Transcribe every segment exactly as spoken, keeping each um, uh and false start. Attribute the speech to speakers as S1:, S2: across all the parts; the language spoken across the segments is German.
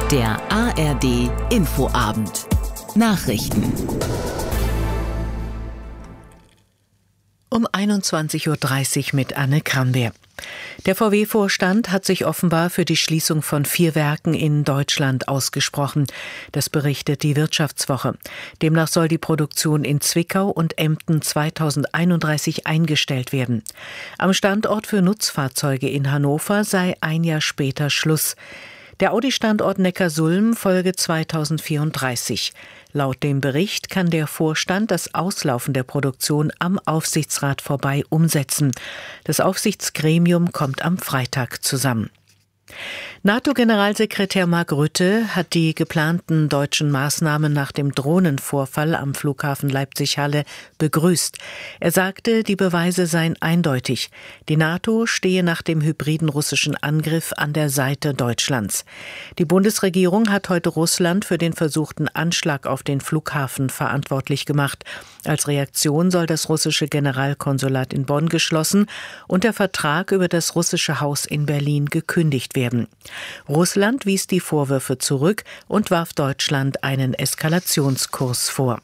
S1: Der A R D Infoabend. Nachrichten. Um einundzwanzig Uhr dreißig mit Anne Krambeer. Der V W-Vorstand hat sich offenbar für die Schließung von vier Werken in Deutschland ausgesprochen. Das berichtet die Wirtschaftswoche. Demnach soll die Produktion in Zwickau und Emden zweitausendeinunddreißig eingestellt werden. Am Standort für Nutzfahrzeuge in Hannover sei ein Jahr später Schluss. Der Audi-Standort Neckarsulm folge zweitausendvierunddreißig. Laut dem Bericht kann der Vorstand das Auslaufen der Produktion am Aufsichtsrat vorbei umsetzen. Das Aufsichtsgremium kommt am Freitag zusammen. NATO-Generalsekretär Mark Rutte hat die geplanten deutschen Maßnahmen nach dem Drohnenvorfall am Flughafen Leipzig-Halle begrüßt. Er sagte, die Beweise seien eindeutig. Die NATO stehe nach dem hybriden russischen Angriff an der Seite Deutschlands. Die Bundesregierung hat heute Russland für den versuchten Anschlag auf den Flughafen verantwortlich gemacht. Als Reaktion soll das russische Generalkonsulat in Bonn geschlossen und der Vertrag über das russische Haus in Berlin gekündigt werden. Russland wies die Vorwürfe zurück und warf Deutschland einen Eskalationskurs vor.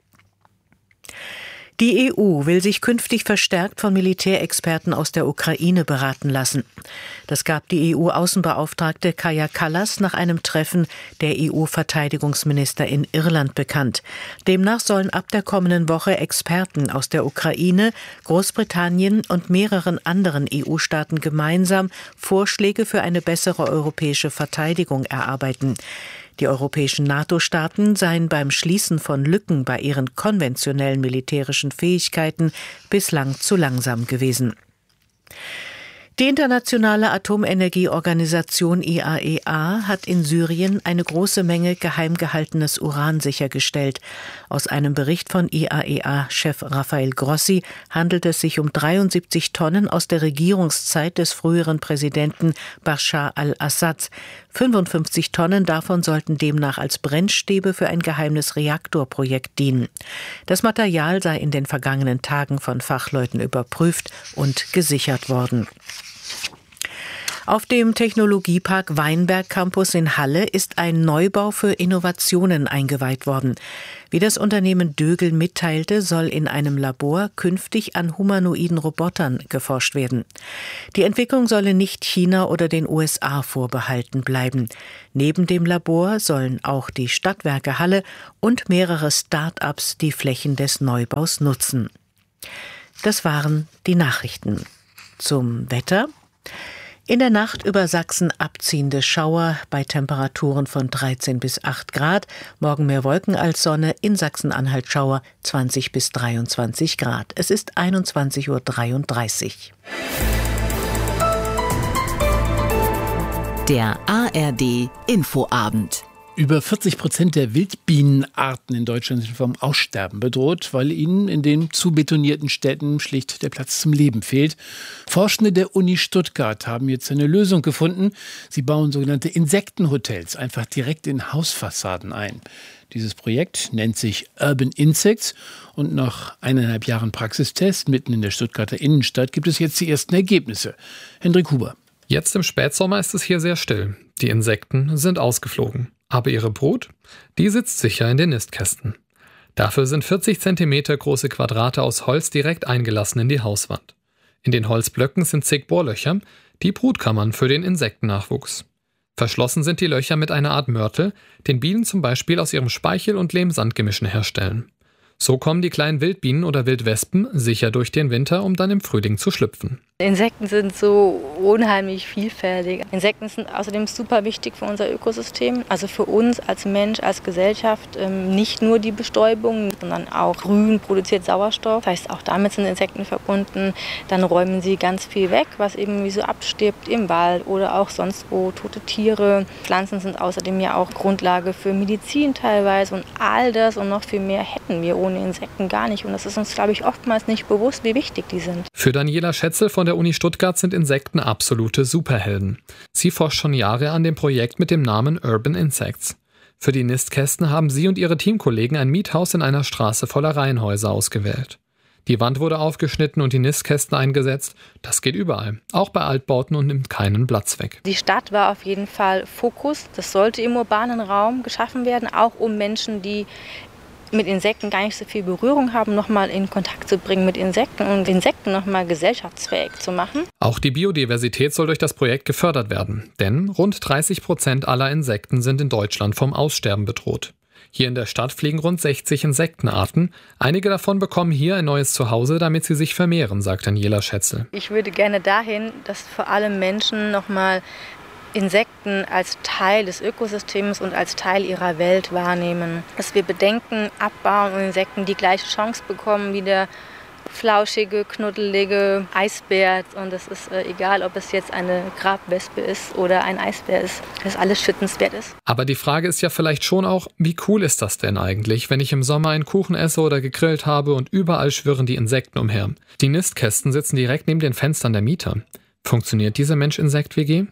S1: Die E U will sich künftig verstärkt von Militärexperten aus der Ukraine beraten lassen. Das gab die E U-Außenbeauftragte Kaja Kallas nach einem Treffen der E U-Verteidigungsminister in Irland bekannt. Demnach sollen ab der kommenden Woche Experten aus der Ukraine, Großbritannien und mehreren anderen E U-Staaten gemeinsam Vorschläge für eine bessere europäische Verteidigung erarbeiten. Die europäischen NATO-Staaten seien beim Schließen von Lücken bei ihren konventionellen militärischen Fähigkeiten bislang zu langsam gewesen. Die internationale Atomenergieorganisation I A E A hat in Syrien eine große Menge geheim gehaltenes Uran sichergestellt. Aus einem Bericht von I A E A-Chef Rafael Grossi handelt es sich um dreiundsiebzig Tonnen aus der Regierungszeit des früheren Präsidenten Bashar al-Assad. fünfundfünfzig Tonnen davon sollten demnach als Brennstäbe für ein geheimes Reaktorprojekt dienen. Das Material sei in den vergangenen Tagen von Fachleuten überprüft und gesichert worden. Auf dem Technologiepark Weinberg Campus in Halle ist ein Neubau für Innovationen eingeweiht worden. Wie das Unternehmen Dögel mitteilte, soll in einem Labor künftig an humanoiden Robotern geforscht werden. Die Entwicklung solle nicht China oder den U S A vorbehalten bleiben. Neben dem Labor sollen auch die Stadtwerke Halle und mehrere Start-ups die Flächen des Neubaus nutzen. Das waren die Nachrichten. Zum Wetter. In der Nacht über Sachsen abziehende Schauer bei Temperaturen von dreizehn bis acht Grad. Morgen mehr Wolken als Sonne, in Sachsen-Anhalt Schauer zwanzig bis dreiundzwanzig Grad. Es ist einundzwanzig Uhr dreiunddreißig. Der A R D Infoabend.
S2: Über vierzig Prozent der Wildbienenarten in Deutschland sind vom Aussterben bedroht, weil ihnen in den zu betonierten Städten schlicht der Platz zum Leben fehlt. Forschende der Uni Stuttgart haben jetzt eine Lösung gefunden. Sie bauen sogenannte Insektenhotels einfach direkt in Hausfassaden ein. Dieses Projekt nennt sich Urban Insects und nach eineinhalb Jahren Praxistest mitten in der Stuttgarter Innenstadt gibt es jetzt die ersten Ergebnisse. Hendrik Huber.
S3: Jetzt im Spätsommer ist es hier sehr still. Die Insekten sind ausgeflogen. Aber ihre Brut, die sitzt sicher in den Nistkästen. Dafür sind vierzig Zentimeter große Quadrate aus Holz direkt eingelassen in die Hauswand. In den Holzblöcken sind zig Bohrlöcher, die Brutkammern für den Insektennachwuchs. Verschlossen sind die Löcher mit einer Art Mörtel, den Bienen zum Beispiel aus ihrem Speichel- und Lehm-Sand-Gemischen herstellen. So kommen die kleinen Wildbienen oder Wildwespen sicher durch den Winter, um dann im Frühling zu schlüpfen.
S4: Insekten sind so unheimlich vielfältig. Insekten sind außerdem super wichtig für unser Ökosystem, also für uns als Mensch, als Gesellschaft. Nicht nur die Bestäubung, sondern auch Grün produziert Sauerstoff. Das heißt, auch damit sind Insekten verbunden. Dann räumen sie ganz viel weg, was eben wie so abstirbt im Wald oder auch sonst wo, tote Tiere. Pflanzen sind außerdem ja auch Grundlage für Medizin teilweise und all das und noch viel mehr hätten wir ohne Insekten gar nicht. Und das ist uns, glaube ich, oftmals nicht bewusst, wie wichtig die sind.
S3: Für Daniela Schätzel von der Uni Stuttgart sind Insekten absolute Superhelden. Sie forscht schon Jahre an dem Projekt mit dem Namen Urban Insects. Für die Nistkästen haben sie und ihre Teamkollegen ein Miethaus in einer Straße voller Reihenhäuser ausgewählt. Die Wand wurde aufgeschnitten und die Nistkästen eingesetzt. Das geht überall, auch bei Altbauten und nimmt keinen Platz weg.
S4: Die Stadt war auf jeden Fall Fokus. Das sollte im urbanen Raum geschaffen werden, auch um Menschen, die mit Insekten gar nicht so viel Berührung haben, nochmal in Kontakt zu bringen mit Insekten und Insekten nochmal gesellschaftsfähig zu machen.
S3: Auch die Biodiversität soll durch das Projekt gefördert werden. Denn rund dreißig Prozent aller Insekten sind in Deutschland vom Aussterben bedroht. Hier in der Stadt fliegen rund sechzig Insektenarten. Einige davon bekommen hier ein neues Zuhause, damit sie sich vermehren, sagt Daniela Schätzel.
S4: Ich würde gerne dahin, dass vor allem Menschen nochmal Insekten als Teil des Ökosystems und als Teil ihrer Welt wahrnehmen. Dass wir Bedenken abbauen und Insekten die gleiche Chance bekommen wie der flauschige, knuddelige Eisbär. Und es ist äh, egal, ob es jetzt eine Grabwespe ist oder ein Eisbär ist, dass alles schützenswert ist.
S3: Aber die Frage ist ja vielleicht schon auch, wie cool ist das denn eigentlich, wenn ich im Sommer einen Kuchen esse oder gegrillt habe und überall schwirren die Insekten umher. Die Nistkästen sitzen direkt neben den Fenstern der Mieter. Funktioniert diese Mensch-Insekt-W G?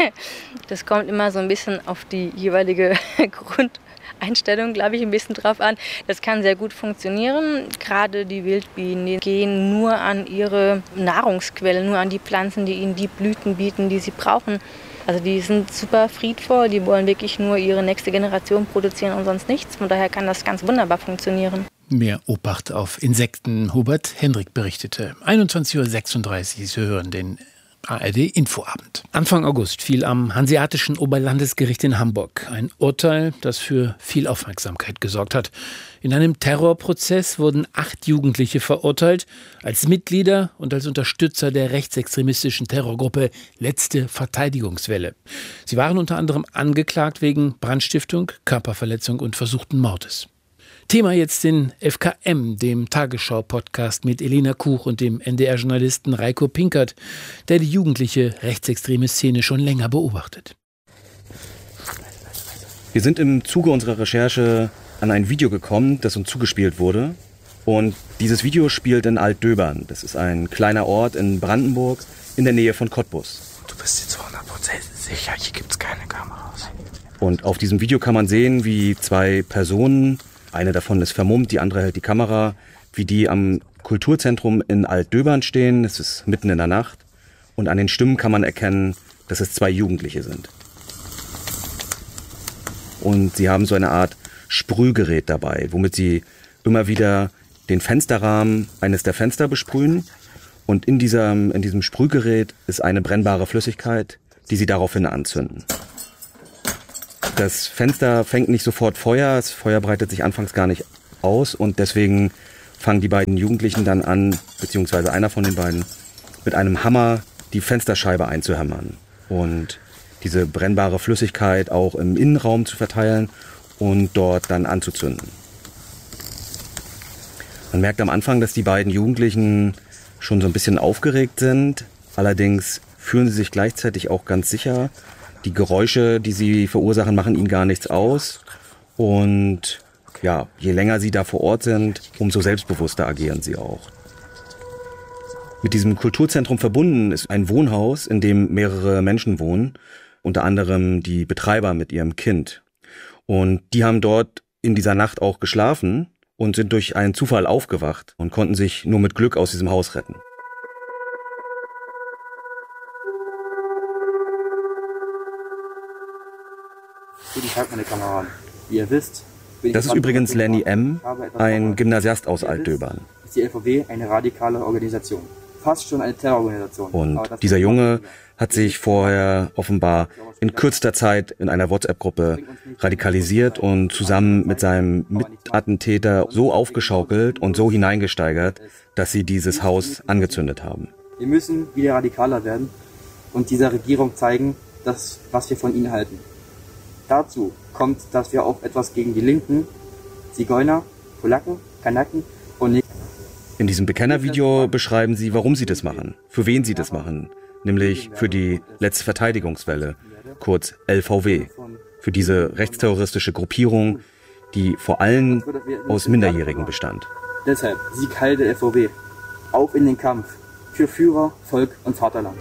S4: Das kommt immer so ein bisschen auf die jeweilige Grundeinstellung, glaube ich, ein bisschen drauf an. Das kann sehr gut funktionieren. Gerade die Wildbienen, die gehen nur an ihre Nahrungsquellen, nur an die Pflanzen, die ihnen die Blüten bieten, die sie brauchen. Also die sind super friedvoll, die wollen wirklich nur ihre nächste Generation produzieren und sonst nichts. Von daher kann das ganz wunderbar funktionieren.
S2: Mehr Obacht auf Insekten. Hubert Hendrik berichtete. einundzwanzig Uhr sechsunddreißig, Sie hören den A R D-Infoabend. Anfang August fiel am Hanseatischen Oberlandesgericht in Hamburg ein Urteil, das für viel Aufmerksamkeit gesorgt hat. In einem Terrorprozess wurden acht Jugendliche verurteilt als Mitglieder und als Unterstützer der rechtsextremistischen Terrorgruppe Letzte Verteidigungswelle. Sie waren unter anderem angeklagt wegen Brandstiftung, Körperverletzung und versuchten Mordes. Thema jetzt in F K M, dem Tagesschau-Podcast mit Elena Kuch und dem N D R-Journalisten Reiko Pinkert, der die jugendliche rechtsextreme Szene schon länger beobachtet.
S5: Wir sind im Zuge unserer Recherche an ein Video gekommen, das uns zugespielt wurde. Und dieses Video spielt in Altdöbern. Das ist ein kleiner Ort in Brandenburg in der Nähe von Cottbus.
S6: Du bist dir zu hundert Prozent sicher, hier gibt's keine Kameras.
S5: Und auf diesem Video kann man sehen, wie zwei Personen, eine davon ist vermummt, die andere hält die Kamera, wie die am Kulturzentrum in Altdöbern stehen. Es ist mitten in der Nacht. Und an den Stimmen kann man erkennen, dass es zwei Jugendliche sind. Und sie haben so eine Art Sprühgerät dabei, womit sie immer wieder den Fensterrahmen eines der Fenster besprühen. Und in diesem, in diesem Sprühgerät ist eine brennbare Flüssigkeit, die sie daraufhin anzünden. Das Fenster fängt nicht sofort Feuer, das Feuer breitet sich anfangs gar nicht aus und deswegen fangen die beiden Jugendlichen dann an, beziehungsweise einer von den beiden, mit einem Hammer die Fensterscheibe einzuhämmern und diese brennbare Flüssigkeit auch im Innenraum zu verteilen und dort dann anzuzünden. Man merkt am Anfang, dass die beiden Jugendlichen schon so ein bisschen aufgeregt sind, allerdings fühlen sie sich gleichzeitig auch ganz sicher. Die Geräusche, die sie verursachen, machen ihnen gar nichts aus. Und ja, je länger sie da vor Ort sind, umso selbstbewusster agieren sie auch. Mit diesem Kulturzentrum verbunden ist ein Wohnhaus, in dem mehrere Menschen wohnen, unter anderem die Betreiber mit ihrem Kind. Und die haben dort in dieser Nacht auch geschlafen und sind durch einen Zufall aufgewacht und konnten sich nur mit Glück aus diesem Haus retten.
S7: Ich halte meine Kamera an. Wie ihr wisst, bin
S5: Das
S7: ich
S5: ist übrigens Lenny M., ein Gymnasiast aus Altdöbern.
S7: Ist die L V W eine radikale Organisation. Fast schon eine Terrororganisation.
S5: Und dieser Junge hat sich vorher offenbar in kürzester Zeit in einer WhatsApp-Gruppe radikalisiert und zusammen mit seinem Mitattentäter so aufgeschaukelt und so hineingesteigert, dass sie dieses Haus angezündet haben.
S7: Wir müssen wieder radikaler werden und dieser Regierung zeigen, das, was wir von ihnen halten. Dazu kommt, dass wir auch etwas gegen die Linken, Zigeuner, Polacken, Kanaken und Neger.
S5: In diesem Bekennervideo beschreiben sie, warum sie das machen, für wen sie das machen, nämlich für die Letzte Verteidigungswelle, kurz L V W, für diese rechtsterroristische Gruppierung, die vor allem aus Minderjährigen bestand.
S7: Deshalb Sieg Heil der L V W, auf in den Kampf für Führer, Volk und Vaterland.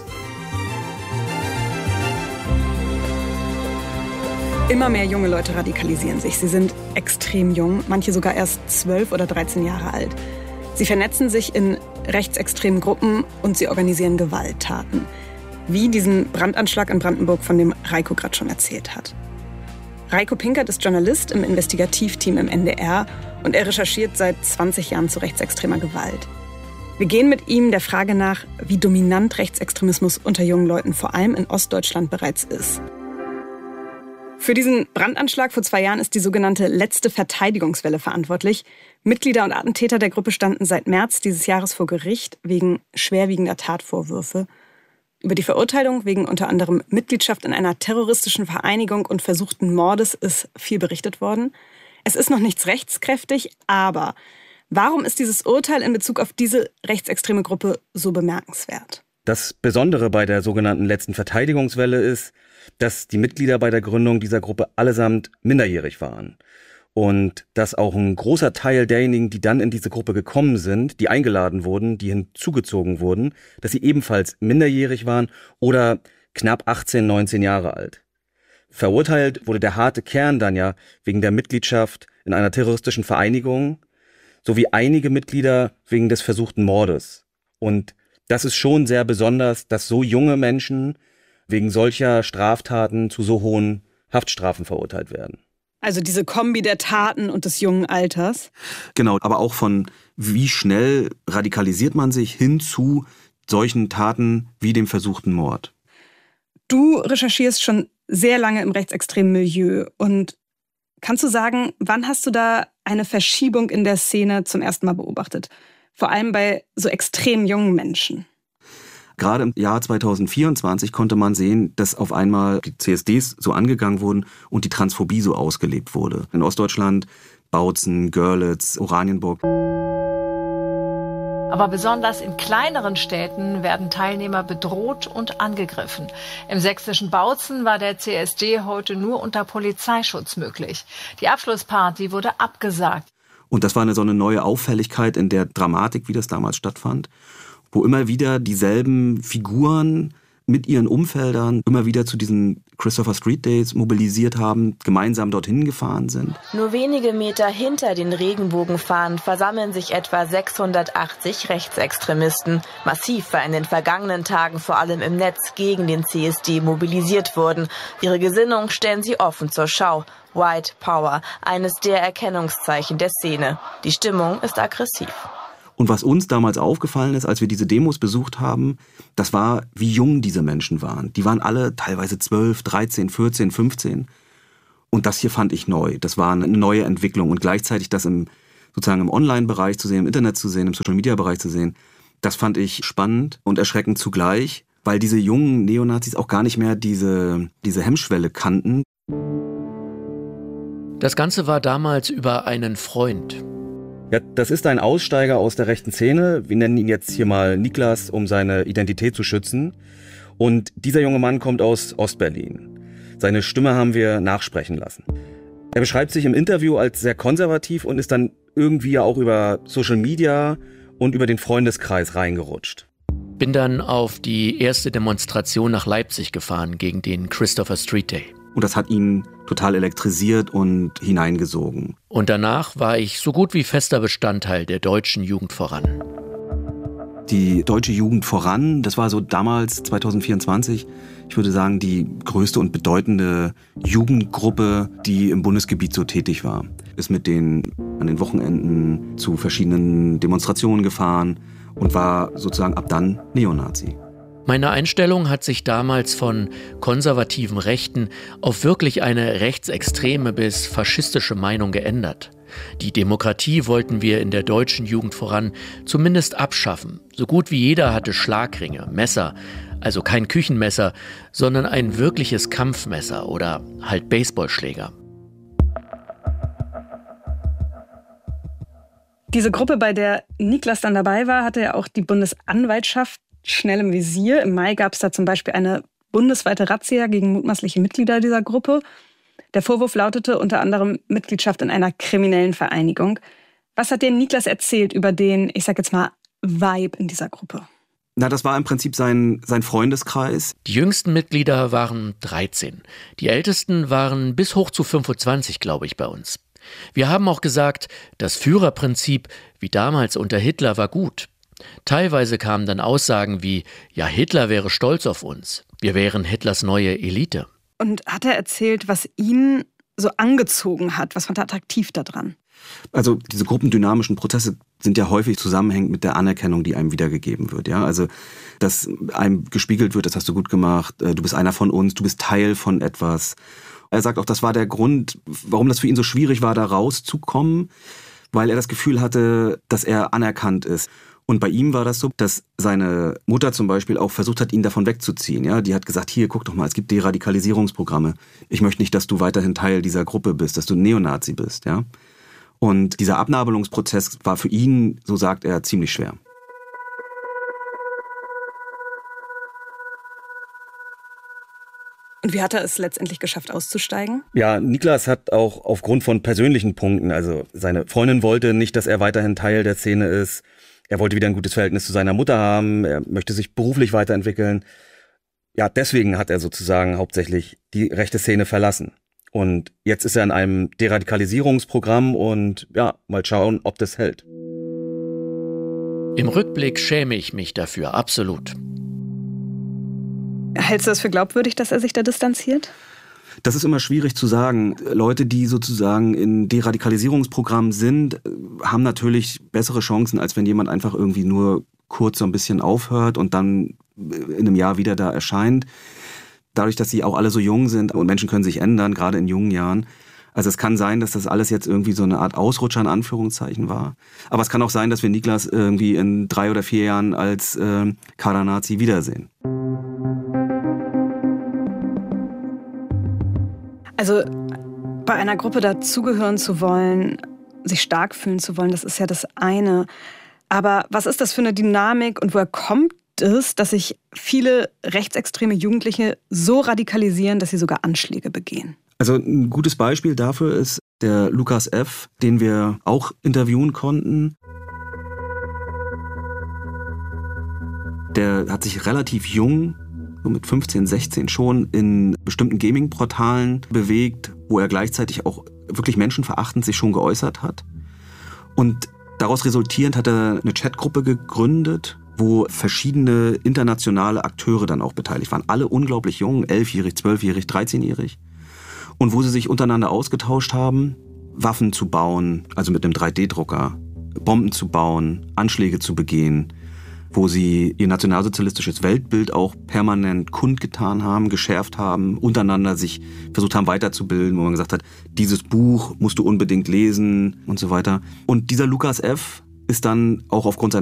S8: Immer mehr junge Leute radikalisieren. radikalisieren sich. Sie sind extrem jung, manche sogar erst zwölf oder dreizehn Jahre alt. Sie vernetzen sich in rechtsextremen Gruppen und sie organisieren Gewalttaten. Wie diesen Brandanschlag in Brandenburg, von dem Reiko gerade schon erzählt hat. Reiko Pinkert ist Journalist im Investigativteam im N D R und er recherchiert seit zwanzig Jahren zu rechtsextremer Gewalt. Wir gehen mit ihm der Frage nach, wie dominant Rechtsextremismus unter jungen Leuten vor allem in Ostdeutschland bereits ist. Für diesen Brandanschlag vor zwei Jahren ist die sogenannte letzte Verteidigungswelle verantwortlich. Mitglieder und Attentäter der Gruppe standen seit März dieses Jahres vor Gericht wegen schwerwiegender Tatvorwürfe. Über die Verurteilung wegen unter anderem Mitgliedschaft in einer terroristischen Vereinigung und versuchten Mordes ist viel berichtet worden. Es ist noch nichts rechtskräftig, aber warum ist dieses Urteil in Bezug auf diese rechtsextreme Gruppe so bemerkenswert?
S5: Das Besondere bei der sogenannten letzten Verteidigungswelle ist, dass die Mitglieder bei der Gründung dieser Gruppe allesamt minderjährig waren. Und dass auch ein großer Teil derjenigen, die dann in diese Gruppe gekommen sind, die eingeladen wurden, die hinzugezogen wurden, dass sie ebenfalls minderjährig waren oder knapp achtzehn, neunzehn Jahre alt. Verurteilt wurde der harte Kern dann ja wegen der Mitgliedschaft in einer terroristischen Vereinigung, sowie einige Mitglieder wegen des versuchten Mordes. Und das ist schon sehr besonders, dass so junge Menschen wegen solcher Straftaten zu so hohen Haftstrafen verurteilt werden.
S8: Also diese Kombi der Taten und des jungen Alters.
S9: Genau, aber auch von wie schnell radikalisiert man sich hin zu solchen Taten wie dem versuchten Mord.
S8: Du recherchierst schon sehr lange im rechtsextremen Milieu. Und kannst du sagen, wann hast du da eine Verschiebung in der Szene zum ersten Mal beobachtet? Vor allem bei so extrem jungen Menschen.
S9: Gerade im Jahr zweitausendvierundzwanzig konnte man sehen, dass auf einmal die C S Ds so angegangen wurden und die Transphobie so ausgelebt wurde. In Ostdeutschland, Bautzen, Görlitz, Oranienburg.
S10: Aber besonders in kleineren Städten werden Teilnehmer bedroht und angegriffen. Im sächsischen Bautzen war der C S D heute nur unter Polizeischutz möglich. Die Abschlussparty wurde abgesagt.
S9: Und das war eine so eine neue Auffälligkeit in der Dramatik, wie das damals stattfand, wo immer wieder dieselben Figuren mit ihren Umfeldern immer wieder zu diesen Christopher Street Days mobilisiert haben, gemeinsam dorthin gefahren sind.
S11: Nur wenige Meter hinter den Regenbogenfahnen versammeln sich etwa sechshundertachtzig Rechtsextremisten. Massiv war in den vergangenen Tagen vor allem im Netz gegen den C S D mobilisiert worden. Ihre Gesinnung stellen sie offen zur Schau. White Power, eines der Erkennungszeichen der Szene. Die Stimmung ist aggressiv.
S9: Und was uns damals aufgefallen ist, als wir diese Demos besucht haben, das war, wie jung diese Menschen waren. Die waren alle teilweise zwölf, dreizehn, vierzehn, fünfzehn. Und das hier fand ich neu. Das war eine neue Entwicklung. Und gleichzeitig das im, sozusagen im Online-Bereich zu sehen, im Internet zu sehen, im Social-Media-Bereich zu sehen, das fand ich spannend und erschreckend zugleich, weil diese jungen Neonazis auch gar nicht mehr diese, diese Hemmschwelle kannten.
S12: Das Ganze war damals über einen Freund.
S5: Ja, das ist ein Aussteiger aus der rechten Szene. Wir nennen ihn jetzt hier mal Niklas, um seine Identität zu schützen. Und dieser junge Mann kommt aus Ostberlin. Seine Stimme haben wir nachsprechen lassen. Er beschreibt sich im Interview als sehr konservativ und ist dann irgendwie ja auch über Social Media und über den Freundeskreis reingerutscht.
S12: Bin dann auf die erste Demonstration nach Leipzig gefahren gegen den Christopher Street Day.
S9: Und das hat ihn total elektrisiert und hineingesogen.
S12: Und danach war ich so gut wie fester Bestandteil der deutschen Jugend voran.
S9: Die Deutsche Jugend voran, das war so damals, zweitausendvierundzwanzig, ich würde sagen, die größte und bedeutende Jugendgruppe, die im Bundesgebiet so tätig war. Ist mit denen an den Wochenenden zu verschiedenen Demonstrationen gefahren und war sozusagen ab dann Neonazi.
S12: Meine Einstellung hat sich damals von konservativen Rechten auf wirklich eine rechtsextreme bis faschistische Meinung geändert. Die Demokratie wollten wir in der deutschen Jugend voran zumindest abschaffen. So gut wie jeder hatte Schlagringe, Messer, also kein Küchenmesser, sondern ein wirkliches Kampfmesser oder halt Baseballschläger.
S8: Diese Gruppe, bei der Niklas dann dabei war, hatte ja auch die Bundesanwaltschaft schnell im Visier. Im Mai gab es da zum Beispiel eine bundesweite Razzia gegen mutmaßliche Mitglieder dieser Gruppe. Der Vorwurf lautete unter anderem Mitgliedschaft in einer kriminellen Vereinigung. Was hat dir Niklas erzählt über den, ich sag jetzt mal, Vibe in dieser Gruppe?
S9: Na, das war im Prinzip sein, sein Freundeskreis.
S12: Die jüngsten Mitglieder waren dreizehn. Die ältesten waren bis hoch zu fünfundzwanzig, glaube ich, bei uns. Wir haben auch gesagt, das Führerprinzip wie damals unter Hitler war gut. Teilweise kamen dann Aussagen wie, ja, Hitler wäre stolz auf uns, wir wären Hitlers neue Elite.
S8: Und hat er erzählt, was ihn so angezogen hat? Was fand er attraktiv daran?
S9: Also diese gruppendynamischen Prozesse sind ja häufig zusammenhängend mit der Anerkennung, die einem wiedergegeben wird. Ja? Also dass einem gespiegelt wird, das hast du gut gemacht, du bist einer von uns, du bist Teil von etwas. Er sagt auch, das war der Grund, warum das für ihn so schwierig war, da rauszukommen, weil er das Gefühl hatte, dass er anerkannt ist. Und bei ihm war das so, dass seine Mutter zum Beispiel auch versucht hat, ihn davon wegzuziehen. Ja, die hat gesagt, hier, guck doch mal, es gibt Deradikalisierungsprogramme. Ich möchte nicht, dass du weiterhin Teil dieser Gruppe bist, dass du ein Neonazi bist. Ja? Und dieser Abnabelungsprozess war für ihn, so sagt er, ziemlich schwer.
S8: Und wie hat er es letztendlich geschafft, auszusteigen?
S5: Ja, Niklas hat auch aufgrund von persönlichen Punkten, also seine Freundin wollte nicht, dass er weiterhin Teil der Szene ist. Er wollte wieder ein gutes Verhältnis zu seiner Mutter haben. Er möchte sich beruflich weiterentwickeln. Ja, deswegen hat er sozusagen hauptsächlich die rechte Szene verlassen. Und jetzt ist er in einem Deradikalisierungsprogramm und ja, mal schauen, ob das hält.
S12: Im Rückblick schäme ich mich dafür, absolut.
S8: Hältst du das für glaubwürdig, dass er sich da distanziert?
S9: Das ist immer schwierig zu sagen. Leute, die sozusagen in Deradikalisierungsprogrammen sind, haben natürlich bessere Chancen, als wenn jemand einfach irgendwie nur kurz so ein bisschen aufhört und dann in einem Jahr wieder da erscheint. Dadurch, dass sie auch alle so jung sind und Menschen können sich ändern, gerade in jungen Jahren. Also es kann sein, dass das alles jetzt irgendwie so eine Art Ausrutscher in Anführungszeichen war. Aber es kann auch sein, dass wir Niklas irgendwie in drei oder vier Jahren als äh, Kader-Nazi wiedersehen.
S8: Also bei einer Gruppe dazugehören zu wollen, sich stark fühlen zu wollen, das ist ja das eine. Aber was ist das für eine Dynamik und woher kommt es, dass sich viele rechtsextreme Jugendliche so radikalisieren, dass sie sogar Anschläge begehen?
S9: Also ein gutes Beispiel dafür ist der Lukas F., den wir auch interviewen konnten. Der hat sich relativ jung, so mit fünfzehn, sechzehn schon, in bestimmten Gaming-Portalen bewegt, wo er gleichzeitig auch wirklich menschenverachtend sich schon geäußert hat. Und daraus resultierend hat er eine Chatgruppe gegründet, wo verschiedene internationale Akteure dann auch beteiligt waren. Alle unglaublich jung, elfjährig, zwölfjährig, dreizehnjährig. Und wo sie sich untereinander ausgetauscht haben, Waffen zu bauen, also mit einem drei D Drucker, Bomben zu bauen, Anschläge zu begehen, wo sie ihr nationalsozialistisches Weltbild auch permanent kundgetan haben, geschärft haben, untereinander sich versucht haben weiterzubilden, wo man gesagt hat, dieses Buch musst du unbedingt lesen und so weiter. Und dieser Lukas F. ist dann auch aufgrund seiner